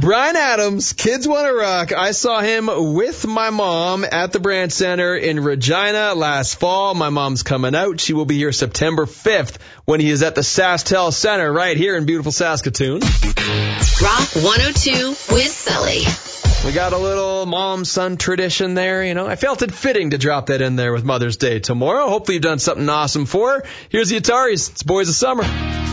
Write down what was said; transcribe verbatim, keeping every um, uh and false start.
Bryan Adams, Kids Wanna Rock. I saw him with my mom at the Brandt Center in Regina last fall. My mom's coming out. She will be here September fifth when he is at the SaskTel Center right here in beautiful Saskatoon. Rock one oh two with Sully. We got a little mom-son tradition there, you know. I felt it fitting to drop that in there with Mother's Day tomorrow. Hopefully you've done something awesome for her. Here's the Ataris. It's Boys of Summer.